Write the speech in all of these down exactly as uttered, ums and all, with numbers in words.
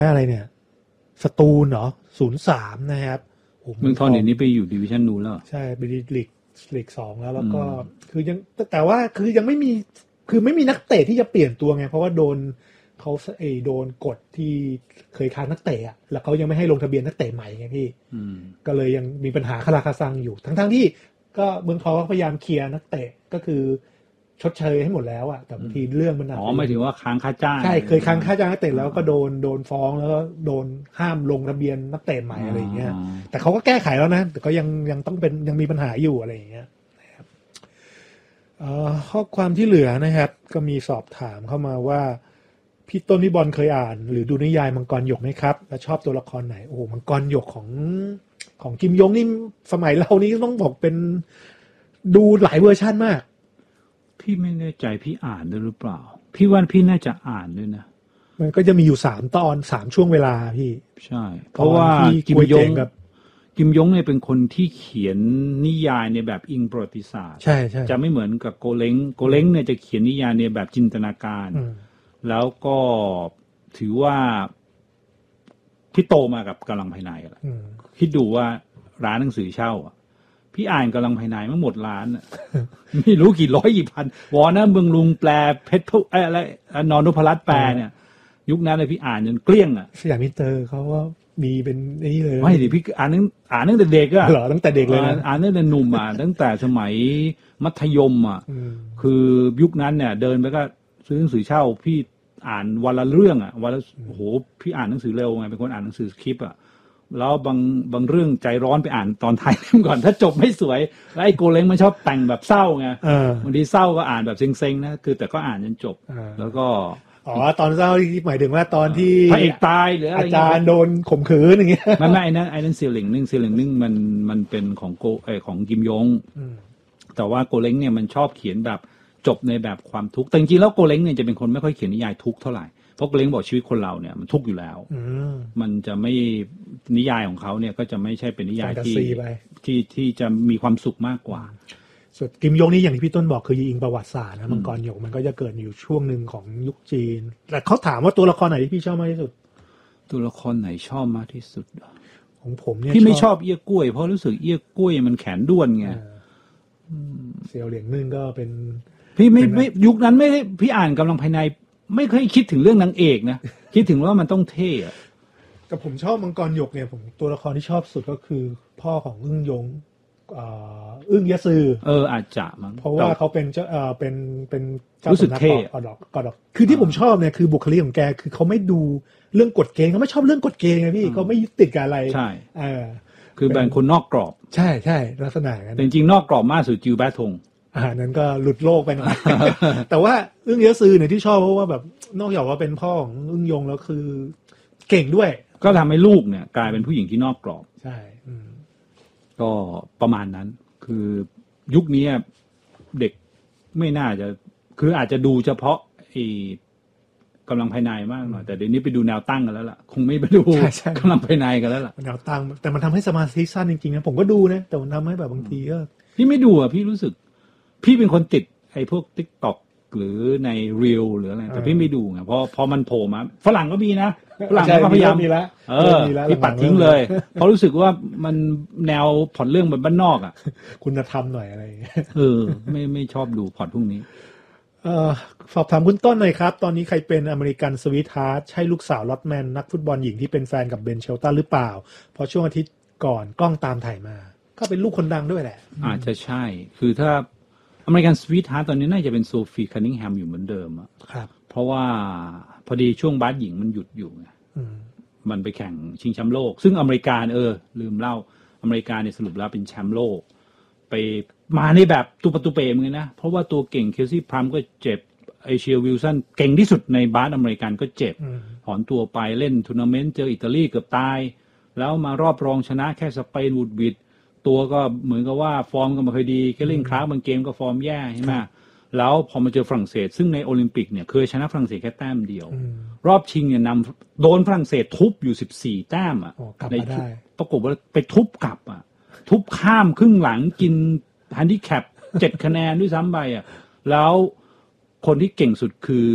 อะไรเนี่ยสตูลเหรอศูนย์สามนะครับเมืองทองเดี๋ยวนี้ไปอยู่ดิวิชั่นนู้นแล้วใช่ไปลีกลีกสองแล้วแล้วก็คือยังแต่ว่าคือยังไม่มีคือไม่มีนักเตะที่จะเปลี่ยนตัวไงเพราะว่าโดนเขาเอโดนกดที่เคยค้างนักเตะอ่ะแล้วเขายังไม่ให้ลงทะเบียนนักเตะใหม่ไงพี่ก็เลยยังมีปัญหาคาราคาซังอยู่ทั้งๆที่ก็เมืองทองก็พยายามเคลียร์นักเตะก็คือชดเชยให้หมดแล้วอ่ะแต่บางทีเรื่องมันอ๋อหมายถึงว่าค้างค่าจ้างใช่เคยค้างค่าจ้างนักเตะแล้วก็โดนโดนฟ้องแล้วก็โดนห้ามลงทะเบียนนักเตะใหม่อะไรอย่างเงี้ยแต่เขาก็แก้ไขแล้วนะแต่ก็ยังยังต้องเป็นยังมีปัญหาอยู่อะไรอย่างเงี้ยนะครับเอ่อข้อความที่เหลือนะครับก็มีสอบถามเข้ามาว่าพี่ต้นพี่บอลเคยอ่านหรือดูนิยายมังกรหยกไหมครับและชอบตัวละครไหนโอ้โหมังกรหยกของของกิมยงนี่สมัยเรานี่ต้องบอกเป็นดูหลายเวอร์ชันมากพี่ไม่แน่ใจพี่อ่านด้วยหรือเปล่าพี่ว่าพี่น่าจะอ่านด้วยนะมันก็จะมีอยู่สามตอนสามช่วงเวลาพี่ใช่เพราะว่ากิมยงกับกิมยงเนี่ยเป็นคนที่เขียนนิยายในแบบอิงประวัติศาสตร์ใช่ใช่จะไม่เหมือนกับโกเล้งโกเล้งเนี่ยจะเขียนนิยายในแบบจินตนาการแล้วก็ถือว่าพี่โตมากับกำลังภายในอะไรคิดดูว่าร้านหนังสือเช่าอ่ะพี่อ่านกำลังภายในมันหมดร้านอ่ะ ไม่รู้กี่ร้อยกี่พันวอนะเมืองลุงแปลเพชรอะไรนอนนพรัตน์แปลเนี่ยยุคนั้นเลยพี่อ่านจนเกลี้ยงอ่ะสยามมิสเตอร์เขาว่ามีเป็นนี่เลยไม่ดิพี่อ่านตั้งอ่านตั้งแต่เด็กอ่ะเหรอตั้งแต่เด็กเลยนะอ่านตั้งแต่หนุ่มอ่ะตั้งแต่สมัยมัธยมอ่ะคือยุคนั้นเนี่ยเดินไปก็ซื้อหนังสือเช่าพี่อ่านวันละเรื่องอ่ะวันละโอ้โหพี่อ่านหนังสือเร็วไงเป็นคนอ่านหนังสือคลิปอ่ะแล้วบางบางเรื่องใจร้อนไปอ่านตอนท้ายเล่มก่อนถ้าจบไม่สวยแล้วไอ้โกเล้งมันชอบแต่งแบบเศร้าไงบางทีเศร้าก็อ่านแบบเซ็งๆนะคือแต่ก็อ่านจนจบแล้วก็อ๋อตอนเศร้าหมายถึงว่าตอนที่พระเอกตายหรืออะไรอาจารย์โดนข่มขืนอย่างเงี้ยไม่ไม่ไอ้นั่นไอ้นั่นเซียหลิงนึ่งเซียหลิงนึ่งมันมันเป็นของโกไอของกิมยงแต่ว่าโกเล้งเนี่ยมันชอบเขียนแบบจบในแบบความทุกข์แต่จริงๆแล้วโกเล้งเนี่ยจะเป็นคนไม่ค่อยเขียนนิยายทุกข์เท่าไหร่เพราะโกเล้งบอกชีวิตคนเราเนี่ยมันทุกข์อยู่แล้วมันจะไม่นิยายของเขาเนี่ยก็จะไม่ใช่เป็นนิยายที่ที่ที่จะมีความสุขมากกว่าส่วนกิมยงนี่อย่างที่พี่ต้นบอกคือยิงประวัติศาสตร์นะมังกรหยกมันก็จะเกิดอยู่ช่วงหนึ่งของยุคจีนแต่เขาถามว่าตัวละครไหนที่พี่ชอบมากที่สุดตัวละครไหนชอบมากที่สุดของผมเนี่ยพี่ไม่ชอบเอี้ยกล้วยเพราะรู้สึกเอี้ยกล้วยมันแขนด้วนไงเซียวเหลียงนึ่งก็เป็นพี่ไม่ไม่ยุคนั้นไม่ได้พี่อ่านกำลังภายในไม่เคยคิดถึงเรื่องนางเอกนะคิดถึงว่ามันต้องเท่อะแต่ผมชอบมังกรหยกเนี่ยผมตัวละครที่ชอบสุดก็คือพ่อของอึ้งยงอึ้งยะซือเอออาจจะมั้งเพราะว่าเขาเป็นเจ้าเออเป็นเป็นเจ้าสำนักกอดอกกอดอกคือที่ผมชอบเนี่ยคือบุคลิกของแกคือเขาไม่ดูเรื่องกฎเกณฑ์เขาไม่ชอบเรื่องกฎเกณฑ์ไงพี่เขาไม่ยึดติดกับอะไรใช่เออคือเป็นคนนอกกรอบใช่ใช่ลักษณะนั้นแต่จริงๆนอกกรอบมากสุดจิวแบทงอ่านั้นก็หลุดโลกไปหน่อย แต่ว่าอึ้งยะซือเนี่ยที่ชอบเพราะว่าแบบนอกจากว่าเป็นพ่อของอึ้งยงแล้วคือเก่งด้วยก็ทำให้ลูกเนี่ยกลายเป็นผู้หญิงที่นอกกรอบใช่ก็ประมาณนั้นคือยุคนี้เด็กไม่น่าจะคืออาจจะดูเฉพาะไอ้กำลังภายในมากหน่อยแต่เดี๋ยวนี้ไปดูแนวตั้งกันแล้วล่ะคงไม่ไปดูกำลังภายในกันแล้วล่ะแนวตั้งแต่มันทำให้สมาธิสั้นจริงๆนะผมก็ดูนะแต่มันทำให้แบบบางทีก็พี่ไม่ดูอ่ะพี่รู้สึกพี่เป็นคนติดไอ้พวก TikTok หรือใน Reel หรืออะไรแต่พี่ไม่ดูไงเพราะพอมันโผล่มาฝรั่งก็มีนะฝรั่งก็พยายามมีแล้วเออพี่ปัดทิ้งเลยเพราะรู้สึกว่ามันแนวพอร์ตเรื่องแบบบ้านนอกอ่ะคุณธรรมหน่อยอะไรเออไม่ไม่ชอบดูพอร์ตพวกนี้เอ่อสอบถามคุณต้นหน่อยครับตอนนี้ใครเป็นอเมริกันสวีทฮาร์ทใช่ลูกสาวลอตแมนนักฟุตบอลหญิงที่เป็นแฟนกับเบนเชลตันหรือเปล่าเพราะช่วงอาทิตย์ก่อนกล้องตามถ่ายมาก็เป็นลูกคนดังด้วยแหละอาจจะใช่คือถ้าอเมริกันสวีทฮาร์ทตอนนี้น่าจะเป็นโซฟีคันนิงแฮมอยู่เหมือนเดิมอ่ะครับเพราะว่าพอดีช่วงบาสหญิงมันหยุดอยู่ไงมันไปแข่งชิงแชมป์โลกซึ่งอเมริกาเออลืมเล่าอเมริกาเนี่ยสรุปแล้วเป็นแชมป์โลกไปมาในแบบตุปตุเปเหมือนกันนะเพราะว่าตัวเก่งเคลซี่พรัมก็เจ็บไอเชียวิลสันเก่งที่สุดในบาสอเมริกันก็เจ็บถอนตัวไปเล่นทัวร์นาเมนต์เจออิตาลีเกือบตายแล้วมารอบรองชนะแค่สเปนวูดวิดตัวก็เหมือนกับว่าฟอร์มก็ไม่ค่อยดีแค่เล่นคลาสบางเกมก็ฟอร์มแย่ใช่ไหมแล้วพอมาเจอฝรั่งเศสซึ่งในโอลิมปิกเนี่ยเคยชนะฝรั่งเศสแค่แต้มเดียวรอบชิงเนี่ยนำโดนฝรั่งเศสทุบอยู่สิบสี่แต้มอ่ะในปรากฏว่าไปทุบกลับอ่ะทุบข้ามครึ่งหลังกินแฮนดิแคปเจ็ดคะแนนด้วยซ้ำไปอ่ะแล้วคนที่เก่งสุดคือ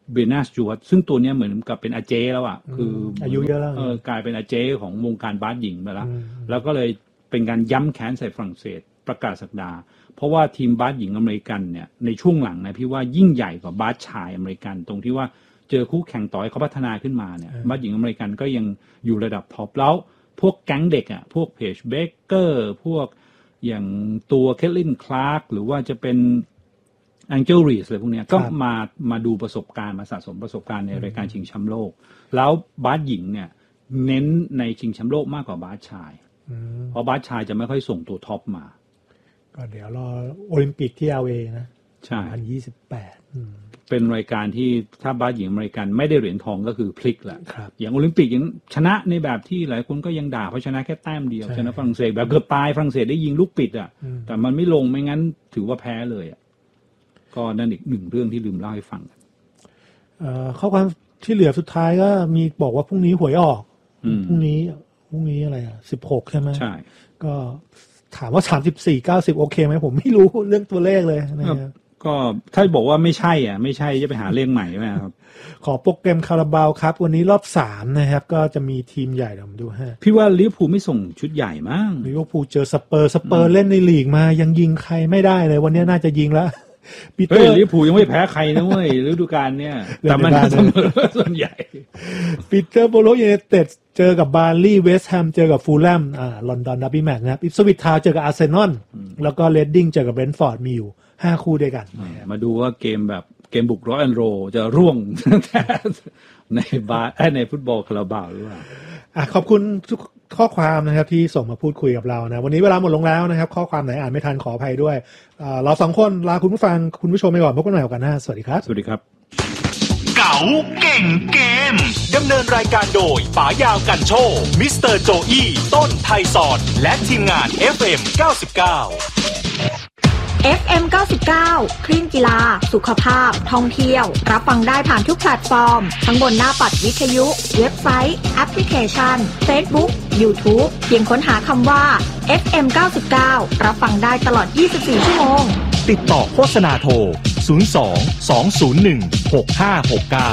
เบรนาสจูวัตซึ่งตัวเนี้ยเหมือนกับเป็นอาเจแล้วอ่ะคืออายุเยอะแล้วเออกลายเป็นอาเจของวงการบาสหญิงไปแล้วแล้วก็เลยเป็นการย้ำแค้นใส่ฝรั่งเศสประกาศศักดาเพราะว่าทีมบาสหญิงอเมริกันเนี่ยในช่วงหลังนะพี่ว่ายิ่งใหญ่กว่าบาสชายอเมริกันตรงที่ว่าเจอคู่แข่งต่อให้เขาพัฒนาขึ้นมาเนี่ยบาสหญิงอเมริกันก็ยังอยู่ระดับท็อปแล้วพวกแก๊งเด็กอ่ะพวกเพจเบเกอร์พวกอย่างตัวเคทลินคลาร์กหรือว่าจะเป็นแองเจลรีสอะไรพวกนี้ก็มามาดูประสบการณ์มาสะสมประสบการณ์ในรายการชิงแชมป์โลกแล้วบาสหญิงเนี่ยเน้นในชิงแชมป์โลกมากกว่าบาสชายเพราะบาสชายจะไม่ค่อยส่งตัวท็อปมาก็เดี๋ยวรอโอลิมปิกที่ แอล เอ นะใช่สองพันยี่สิบแปดเป็นรายการที่ถ้าบาสหญิงอเมริกันไม่ได้เหรียญทองก็คือพลิกแหละอย่างโอลิมปิกยังชนะในแบบที่หลายคนก็ยังด่าเพราะชนะแค่แต้มเดียวชนะฝรั่งเศสแบบเกือบตายฝรั่งเศสได้ยิงลูกปิดอ่ะแต่มันไม่ลงไม่งั้นถือว่าแพ้เลยอ่ะก็นั่นอีกหนึ่งเรื่องที่ลืมเล่าให้ฟังข้อความที่เหลือสุดท้ายก็มีบอกว่าพรุ่งนี้หวยออกพรุ่งนี้พรุ่งนี้อะไรอ่ะสิบหกใช่ไหมใช่ก็ถามว่าสามสิบสี่ เก้าสิบโอเคไหมผมไม่รู้เรื่องตัวเลขเลยนะครับก็ถ้าบอกว่าไม่ใช่อ่ะไม่ใช่จะไปหาเลขใหม่ไหมครับขอโปรแกรมคาราบาวครับวันนี้รอบสามนะครับก็จะมีทีมใหญ่เดี๋ยวผมดูให้พี่ว่าลิเวอร์พูลไม่ส่งชุดใหญ่มั้งลิเวอร์พูลเจอสเปอร์สเปอร์เล่นในลีกมายังยิงใครไม่ได้เลยวันนี้น่าจะยิงแล้วปีเตอร์ลิเวอร์พูลยังไม่แพ้ใครนะเว้ยฤดูกาลเนี่ยแต่มันเสมอส่วนใหญ่ปีเตอร์โบโลยูไนเต็ดเจอกับบาร์ลี่เวสต์แฮมเจอกับฟูลแลมอ่าลอนดอนดับบี้แมตช์นะครับอิปสวิชทาวน์เจอกับอาร์เซนอลแล้วก็เรดดิ้งเจอกับเบรนท์ฟอร์ดมีอยู่ห้าคู่ด้วยกันมาดูว่าเกมแบบเกมบุกร้อยแอนโรจะร่วงในบาสในฟุตบอลคาราบาวหรือเปล่าอ่ะขอบคุณทุกข้อความนะครับที่ส่งมาพูดคุยกับเรานะวันนี้เวลาหมดลงแล้วนะครับข้อความไหนอ่านไม่ทันขออภัยด้วยเราสองคนลาคุณผู้ฟังคุณผู้ชมไปก่อนพบกันใหม่กันหน้าสวัสดีครับสวัสดีครับเก๋าเก่งเกมดำเนินรายการโดยป๋ายาวกันโชว์มิสเตอร์โจอี้ต้นไทยสอนและทีมงาน เอฟ เอ็ม เก้าสิบเก้าเอฟ เอ็ม เก้าสิบเก้า คลื่นกีฬาสุขภาพท่องเที่ยวรับฟังได้ผ่านทุกแพลตฟอร์มทั้งบนหน้าปัดวิทยุเว็บไซต์แอปพลิเคชัน Facebook YouTube เพียงค้นหาคำว่า เอฟ เอ็ม เก้าสิบเก้า รับฟังได้ตลอดยี่สิบสี่ชั่วโมงติดต่อโฆษณาโทรศูนย์ สอง สอง ศูนย์ หนึ่ง หก ห้า หก เก้า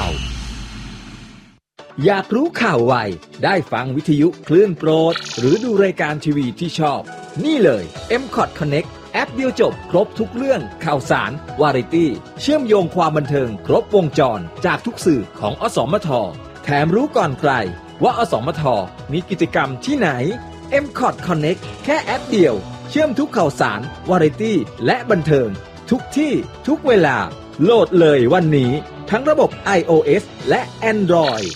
อยากรู้ข่าวไวได้ฟังวิทยุคลื่นโปรดหรือดูรายการทีวีที่ชอบนี่เลย เอ็ม คอท Connectแอปเดียวจบครบทุกเรื่องข่าวสารวาไรตี้เชื่อมโยงความบันเทิงครบวงจรจากทุกสื่อของอสมทแถมรู้ก่อนใครว่าอสมทมีกิจกรรมที่ไหน เอ็ม คอท Connect แค่แอปเดียวเชื่อมทุกข่าวสารวาไรตี้และบันเทิงทุกที่ทุกเวลาโหลดเลยวันนี้ทั้งระบบ iOS และ Android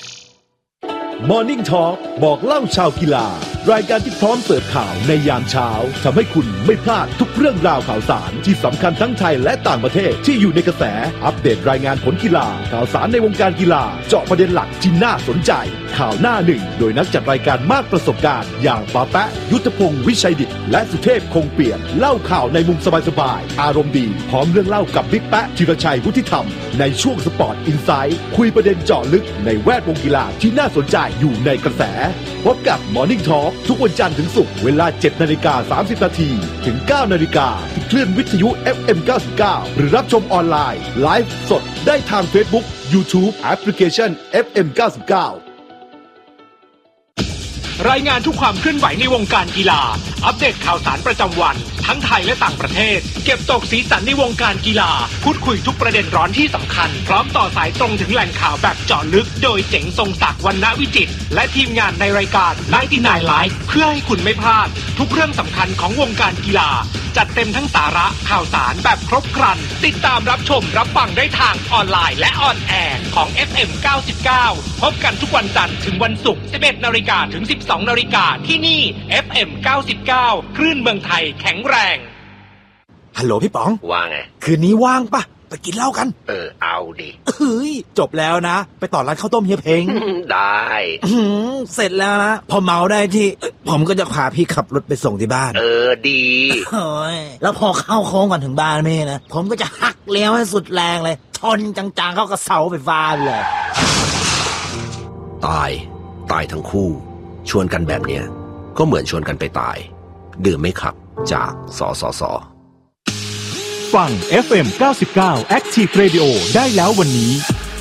Morning Talk บอกเล่าชาวกีฬารายการที่พร้อมเสิร์ฟข่าวในยามเช้าทำให้คุณไม่พลาดทุกเรื่องราวข่าวสารที่สำคัญทั้งไทยและต่างประเทศที่อยู่ในกระแสอัปเดตรายงานผลกีฬาข่าวสารในวงการกีฬาเจาะประเด็นหลักที่น่าสนใจข่าวหน้าหนึ่งโดยนักจัดรายการมากประสบการณ์อย่างป้าแปะยุทธพงศ์วิชัยดิษฐ์และสุเทพคงเปลี่ยนเล่าข่าวในมุมสบายๆอารมณ์ดีพร้อมเรื่องเล่ากับบิ๊กแปะธีรชัยวุฒิธรรมในช่วงสปอร์ตอินไซด์คุยประเด็นเจาะลึกในแวดวงกีฬาที่น่าสนใจอยู่ในกระแสพบกับ Morning Talk ทุกวันจันทร์ถึงศุกร์เวลา เจ็ดนาฬิกาสามสิบนาทีถึง เก้านาฬิกาที่คลื่นวิทยุ เอฟ เอ็ม เก้าสิบเก้า หรือรับชมออนไลน์ไลฟ์สดได้ทาง Facebook YouTube แอปพลิเคชัน เอฟ เอ็ม เก้าสิบเก้ารายงานทุกความเคลื่อนไหวในวงการกีฬาอัปเดตข่าวสารประจำวันทั้งไทยและต่างประเทศเก็บตกสีสันในวงการกีฬาพูดคุยทุกประเด็นร้อนที่สำคัญพร้อมต่อสายตรงถึงแหล่งข่าวแบบเจาะลึกโดยเจ๋งทรงศักดิ์วรรณวิจิตรและทีมงานในรายการไนน์ตี้ไนน์ Live เพื่อให้คุณไม่พลาดทุกเรื่องสำคัญของวงการกีฬาจัดเต็มทั้งสาระข่าวสารแบบครบครันติดตามรับชมรับฟังได้ทางออนไลน์และออนแอร์ของ เอฟ เอ็ม เก้าสิบเก้า พบกันทุกวันจันทร์ถึงวันศุกร์ สิบเอ็ดนาฬิกา ถึง สิบสองนาฬิกาที่นี่ เอฟ เอ็ม เก้าสิบเก้า คลื่นเมืองไทยแข็งแรงฮัลโหลพี่ป๋องว่าไงคืนนี้ว่างปะไปกินเหล้ากันเออเอาดิเฮ้ยจบแล้วนะไปต่อร้านข้าวต้มเฮียเพ้งได้เสร็จแล้วนะพอเมาได้ที่ผมก็จะพาพี่ขับรถไปส่งที่บ้านเออดีโอ้ยแล้วพอเข้าโค้งก่อนถึงบ้านนี่นะผมก็จะหักเลี้ยวให้สุดแรงเลยชนจังๆเข้ากับเสาไฟฟ้าเลยตายตายทั้งคู่ชวนกันแบบเนี้ยก็เหมือนชวนกันไปตายดื่มไม่ขับจากสสสฟัง เอฟ เอ็ม เก้าสิบเก้า Active Radio ได้แล้ววันนี้ผ่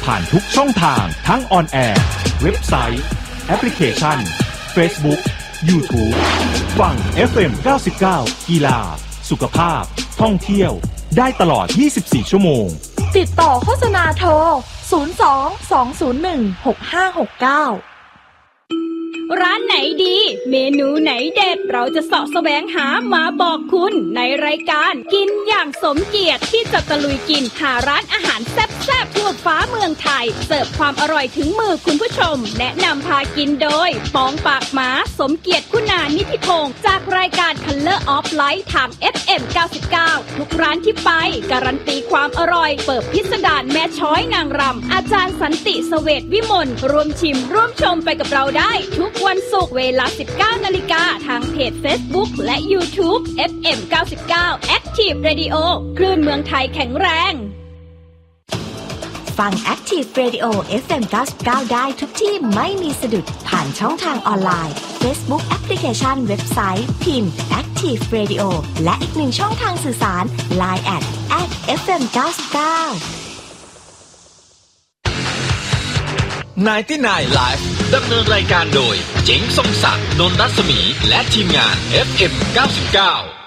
ผ่านทุกช่องทางทั้งออนแอร์เว็บไซต์แอปพลิเคชัน Facebook YouTube ฟัง เอฟ เอ็ม เก้าสิบเก้า กีฬาสุขภาพท่องเที่ยวได้ตลอดยี่สิบสี่ชั่วโมงติดต่อโฆษณาโทรศูนย์ สอง สอง ศูนย์ หนึ่ง หก ห้า หก เก้าร้านไหนดีเมนูไหนเด็ดเราจะเสาะแสวงหามาบอกคุณในรายการกินอย่างสมเกียรติที่จะตะลุยกินหาร้านอาหารแซ่บๆทั่วฟ้าเมืองไทยเสิร์ฟความอร่อยถึงมือคุณผู้ชมแนะนำพากินโดยปองปากหมาสมเกียรติคุณานิธิพงศ์จากรายการ Color of Light ทาง เอฟ เอ็ม เก้าสิบเก้า ทุกร้านที่ไปการันตีความอร่อยเปิดพิสดารแม่ช้อยนางรำอาจารย์สันติเสวตวิมลร่วมชิมร่วมชมไปกับเราได้ทุกวันศุกร์เวลา สิบเก้านาฬิกา ทางเพจ Facebook และ YouTube เอฟ เอ็ม เก้าสิบเก้า Active Radio คลื่นเมืองไทยแข็งแรงฟัง Active Radio เอฟ เอ็ม เก้าสิบเก้า ได้ทุกที่ไม่มีสะดุดผ่านช่องทางออนไลน์ Facebook แอปพลิเคชันเว็บไซต์พิมพ์ Active Radio และอีกหนึ่งช่องทางสื่อสาร ไลน์ แอท แอท เอฟ เอ็ม เก้าสิบเก้าไนน์ตี้ไนน์ Live ดำเนินรายการโดยเจ๋งทรงศักดิ์ นนท์รัศมีและทีมงาน เอฟ เอ็ม เก้าสิบเก้า